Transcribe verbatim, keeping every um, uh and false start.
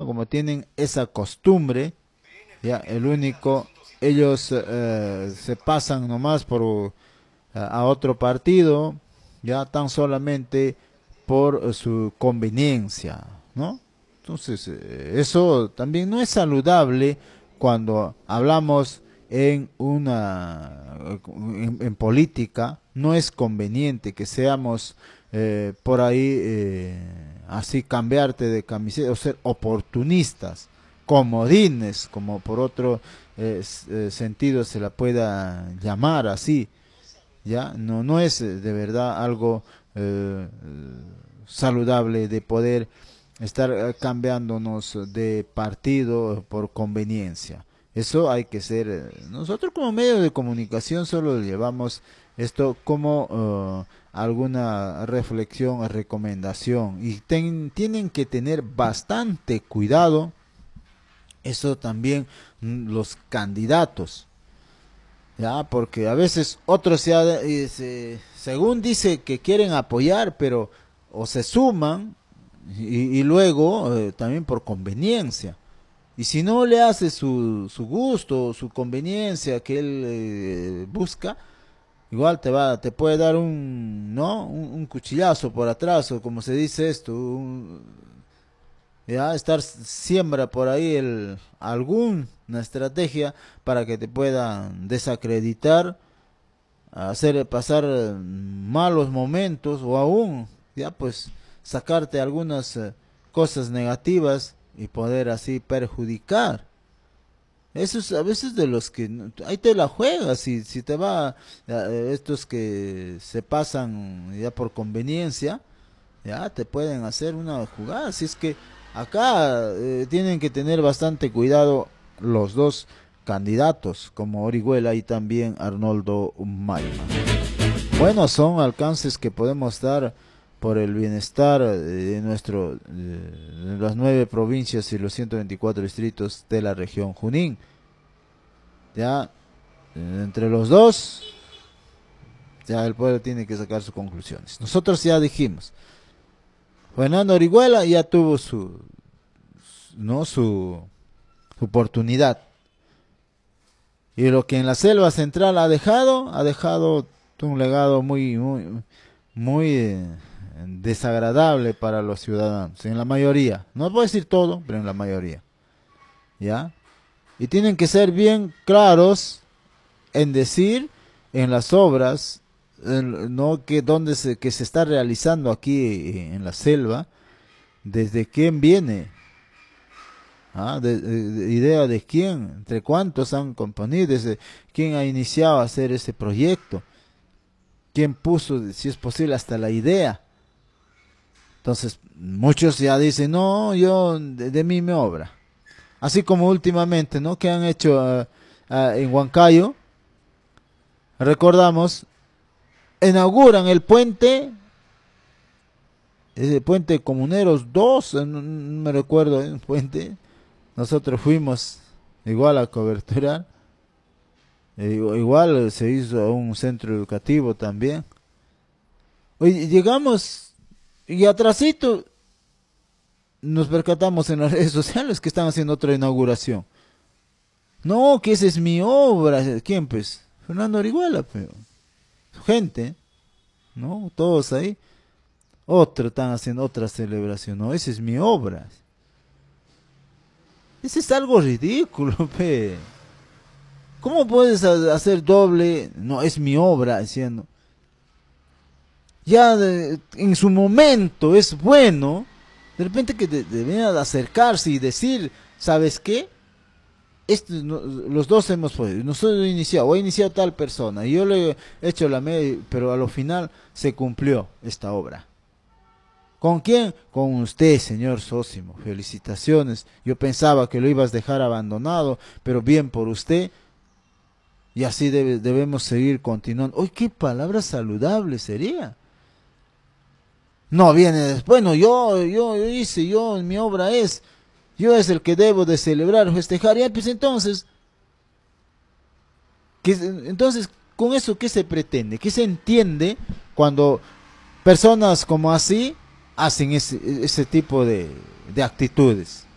como tienen esa costumbre, ya, el único, ellos eh, se pasan nomás por a, a otro partido, ya tan solamente por eh, su conveniencia, ¿no? Entonces, eh, eso también no es saludable cuando hablamos en una en, en política. No es conveniente que seamos eh, por ahí eh, así cambiarte de camiseta o ser oportunistas, comodines, como por otro eh, eh, sentido se la pueda llamar así. Ya no no es eh, de verdad algo eh, saludable de poder estar eh, cambiándonos de partido por conveniencia. Eso hay que ser, eh, nosotros como medio de comunicación solo llevamos esto como uh, alguna reflexión, recomendación, y ten, tienen que tener bastante cuidado, eso también mm, los candidatos, ya, porque a veces otros ya, eh, se, según dice que quieren apoyar, pero o se suman y, y luego eh, también por conveniencia. Y si no le hace su, su gusto, su conveniencia que él eh, busca, igual te va, te puede dar un, ¿no? Un, un cuchillazo por atrás, o como se dice esto, un, ya estar siembra por ahí el, alguna estrategia para que te puedan desacreditar, hacer pasar malos momentos, o aún, ya pues, sacarte algunas eh, cosas negativas y poder así perjudicar. Eso es a veces de los que no- ahí te la juegas, si, si te va, eh, estos que se pasan ya por conveniencia, ya te pueden hacer una jugada. Si es que acá eh, tienen que tener bastante cuidado los dos candidatos, como Orihuela y también Arnoldo Maima. Bueno, son alcances que podemos dar por el bienestar eh, de nuestro, eh, de las nueve provincias y los ciento veinticuatro distritos de la región Junín. Ya, eh, entre los dos, ya el pueblo tiene que sacar sus conclusiones. Nosotros ya dijimos, Fernando Orihuela ya tuvo su, no su, su oportunidad. Y lo que en la selva central ha dejado, ha dejado un legado muy, muy, muy eh, desagradable para los ciudadanos, en la mayoría. No puedo decir todo, pero en la mayoría. ¿Ya? Y tienen que ser bien claros en decir en las obras, en- no que donde se, que se está realizando aquí eh, en la selva, desde quién viene. ¿Ah? De, de- de idea de quién, entre cuántos han componido, desde quién ha iniciado a hacer ese proyecto, quién puso, si es posible, hasta la idea. Entonces, muchos ya dicen, no, yo de, de mí me obra. Así como últimamente, ¿no? Que han hecho ah, ah, en Huancayo, recordamos, inauguran el puente, ese puente Comuneros dos, eh, no, no me recuerdo, ¿eh? Un puente. Nosotros fuimos igual a coberturar. Eh, igual se hizo un centro educativo también. Oye, llegamos y atrasito nos percatamos en las redes sociales que están haciendo otra inauguración. No, que esa es mi obra. ¿Quién pues? Fernando Orihuela, pero su gente, ¿no? Todos ahí. Otro están haciendo otra celebración. No, esa es mi obra. Ese es algo ridículo, pe. ¿Cómo puedes ha- hacer doble? No, es mi obra, diciendo. Ya de- en su momento es bueno, de repente que de- deberían acercarse y decir, ¿sabes qué? Esto, no- los dos hemos podido, nosotros he iniciado, o he iniciado tal persona, y yo le he hecho la media, pero a lo final se cumplió esta obra. ¿Con quién? Con usted, señor Sósimo. Felicitaciones. Yo pensaba que lo ibas a dejar abandonado, pero bien por usted. Y así debe- debemos seguir continuando. ¡Uy, qué palabra saludable sería! No viene después, bueno, yo, yo, yo hice, yo, mi obra es, yo es el que debo de celebrar, festejar, y pues entonces, ¿qué, entonces, con eso, ¿qué se pretende? ¿Qué se entiende cuando personas como así hacen ese, ese tipo de, de actitudes?